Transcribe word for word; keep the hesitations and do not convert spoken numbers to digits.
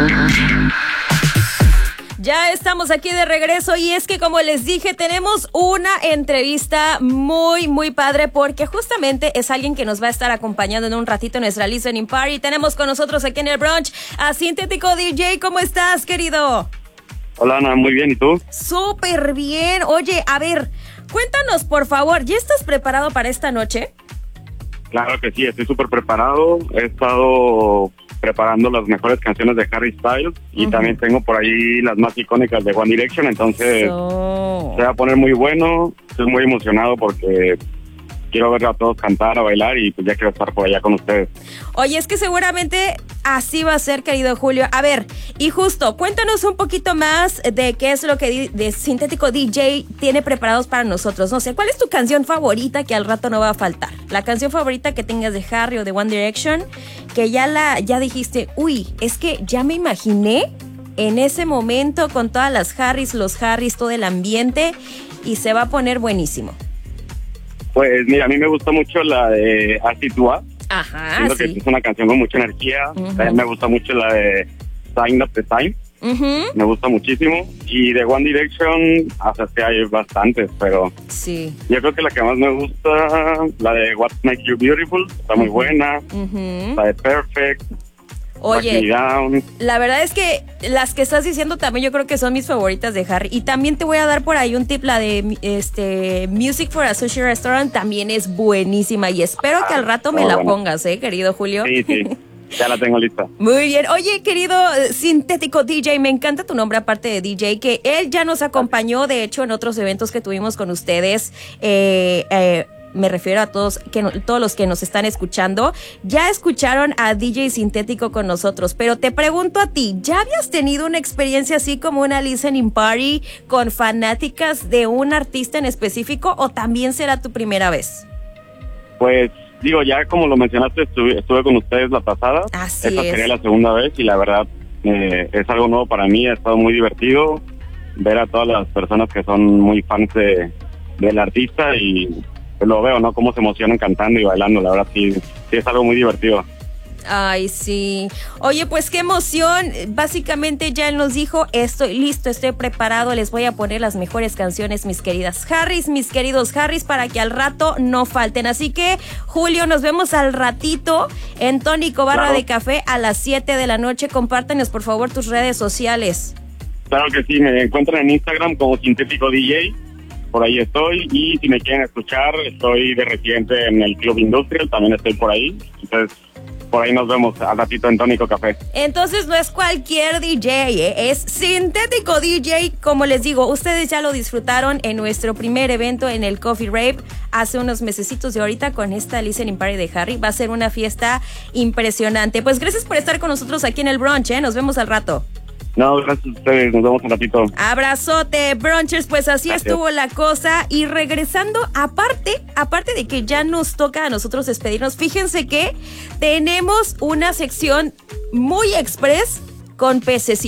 Ya estamos aquí de regreso y es que, como les dije, tenemos una entrevista muy, muy padre porque justamente es alguien que nos va a estar acompañando en un ratito en nuestra listening party. Tenemos con nosotros aquí en el brunch a Sintético D J. ¿Cómo estás, querido? Hola, Ana, muy bien, ¿y tú? Súper bien. Oye, a ver, cuéntanos, por favor, ¿ya estás preparado para esta noche? Claro que sí, estoy súper preparado. He estado preparando las mejores canciones de Harry Styles y uh-huh. también tengo por ahí las más icónicas de One Direction, entonces so... se va a poner muy bueno. Estoy muy emocionado porque quiero ver a todos cantar, a bailar y pues ya quiero estar por allá con ustedes. Oye, es que seguramente así va a ser, querido Julio. A ver, y justo, cuéntanos un poquito más de qué es lo que de Sintético D J tiene preparados para nosotros. No sé, ¿cuál es tu canción favorita que al rato no va a faltar? La canción favorita que tengas de Harry o de One Direction, que ya la ya dijiste, uy, es que ya me imaginé en ese momento con todas las Harrys, los Harrys, todo el ambiente y se va a poner buenísimo. Pues mira, a mí me gusta mucho la de Acid Dua. Ajá, Siento sí. que es una canción con mucha energía. Uh-huh. También me gusta mucho la de Sign of the Time. Uh-huh. Me gusta muchísimo. Y de One Direction, hasta que hay bastantes, pero sí. Yo creo que la que más me gusta, la de What Makes You Beautiful, está muy buena. Uh-huh. La de Perfect. Oye, la verdad es que las que estás diciendo también yo creo que son mis favoritas de Harry. Y también te voy a dar por ahí un tip, la de este Music for a Sushi Restaurant también es buenísima y espero que al rato me oh, la bueno. pongas, ¿eh, querido Julio? Sí, sí, ya la tengo lista. Muy bien. Oye, querido Sintético D J, me encanta tu nombre aparte de D J, que él ya nos acompañó, de hecho, en otros eventos que tuvimos con ustedes, eh, eh, me refiero a todos que no, todos los que nos están escuchando, ya escucharon a D J Sintético con nosotros, pero te pregunto a ti, ¿ya habías tenido una experiencia así como una listening party con fanáticas de un artista en específico o también será tu primera vez? Pues digo, ya como lo mencionaste, estuve, estuve con ustedes la pasada. Así Esta es. sería la segunda vez y la verdad eh, es algo nuevo para mí, ha estado muy divertido ver a todas las personas que son muy fans de, del artista y lo veo, ¿no? Cómo se emocionan cantando y bailando, la verdad sí, sí es algo muy divertido. Ay, sí. Oye, pues qué emoción. Básicamente ya él nos dijo, estoy listo, estoy preparado, les voy a poner las mejores canciones, mis queridas Harrys, mis queridos Harrys, para que al rato no falten. Así que, Julio, nos vemos al ratito en Tónico Barra claro. de Café a las siete de la noche. Compártenos, por favor, tus redes sociales. Claro que sí, me encuentran en Instagram como Sintético D J. Por ahí estoy, y si me quieren escuchar, estoy de residente en el Club Industrial, también estoy por ahí, entonces por ahí nos vemos al ratito en Tónico Café. Entonces no es cualquier D J, ¿eh? Es Sintético D J, como les digo, ustedes ya lo disfrutaron en nuestro primer evento en el Coffee Rave hace unos mesecitos, y ahorita con esta listening party de Harry va a ser una fiesta impresionante. Pues gracias por estar con nosotros aquí en el brunch, ¿eh? Nos vemos al rato. No, gracias a ustedes, nos vemos un ratito. Abrazote, brunchers, pues así gracias. Estuvo la cosa. Y regresando, aparte, aparte de que ya nos toca a nosotros despedirnos, fíjense que tenemos una sección muy express con pececitos.